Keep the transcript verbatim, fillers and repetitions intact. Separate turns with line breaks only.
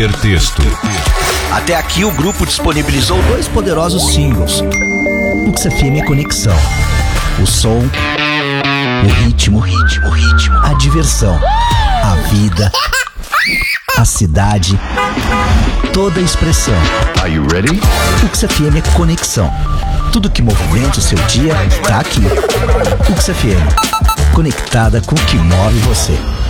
Texto.
Até aqui o grupo disponibilizou dois poderosos singles. U X F M Conexão. O som, o ritmo, o ritmo, o ritmo, a diversão, a vida, a cidade, toda a expressão.
Are you ready?
U X F M Conexão. Tudo que movimenta o seu dia tá aqui. U X F M. Conectada com o que move você.